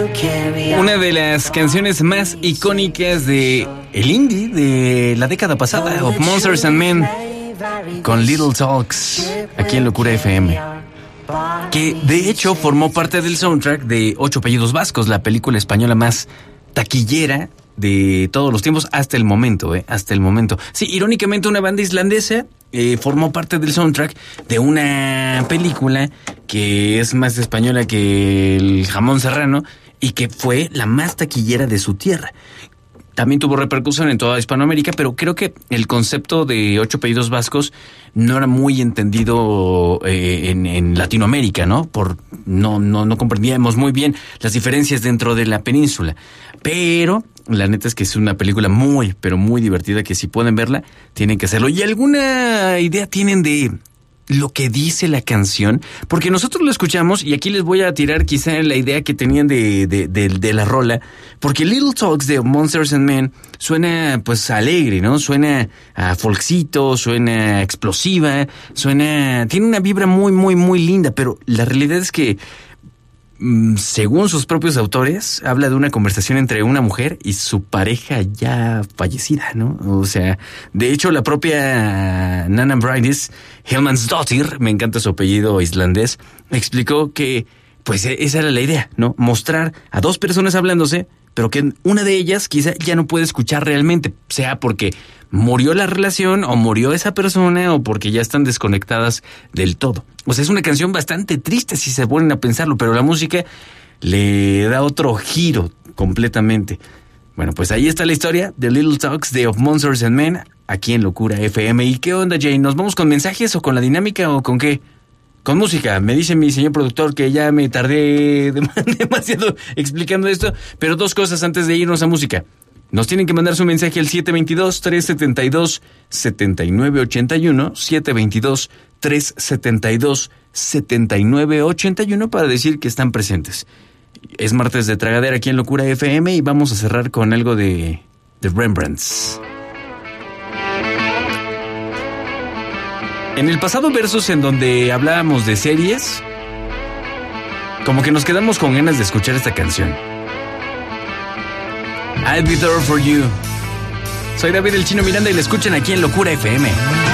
Una de las canciones más icónicas de el indie de la década pasada, Of Monsters and Men, con Little Talks, aquí en Locura FM, que de hecho formó parte del soundtrack de Ocho apellidos vascos, la película española más taquillera de todos los tiempos hasta el momento, hasta el momento. Sí, irónicamente una banda islandesa formó parte del soundtrack de una película que es más española que el jamón serrano y que fue la más taquillera de su tierra. También tuvo repercusión en toda Hispanoamérica, pero creo que el concepto de Ocho apellidos vascos no era muy entendido en Latinoamérica, ¿no? No comprendíamos muy bien las diferencias dentro de la península. Pero la neta es que es una película muy, pero muy divertida, que si pueden verla, tienen que hacerlo. ¿Y alguna idea tienen de lo que dice la canción? Porque nosotros lo escuchamos y aquí les voy a tirar quizá la idea que tenían de la rola, porque Little Talks de Monsters and Men suena pues alegre, ¿no? Suena a folksito, suena explosiva, tiene una vibra muy, muy, muy linda, pero la realidad es que según sus propios autores, habla de una conversación entre una mujer y su pareja ya fallecida, ¿no? O sea, de hecho, la propia Nana Bryndís Helmansdóttir, me encanta su apellido islandés, explicó que, pues, esa era la idea, ¿no? Mostrar a dos personas hablándose, pero que una de ellas quizá ya no puede escuchar realmente, sea porque murió la relación o murió esa persona o porque ya están desconectadas del todo. O sea, es una canción bastante triste si se ponen a pensarlo, pero la música le da otro giro completamente. Bueno, pues ahí está la historia de Little Talks de Of Monsters and Men, aquí en Locura FM. ¿Y qué onda, Jay? ¿Nos vamos con mensajes o con la dinámica o con qué? Con música. Me dice mi señor productor que ya me tardé demasiado explicando esto, pero dos cosas antes de irnos a música. Nos tienen que mandar su mensaje al 722-372-7981, 722-372-7981 para decir que están presentes. Es martes de tragadera aquí en Locura FM y vamos a cerrar con algo de Rembrandts. En el pasado versus en donde hablábamos de series, como que nos quedamos con ganas de escuchar esta canción. I'll be there for you. Soy David el Chino Miranda y la escuchan aquí en Locura FM.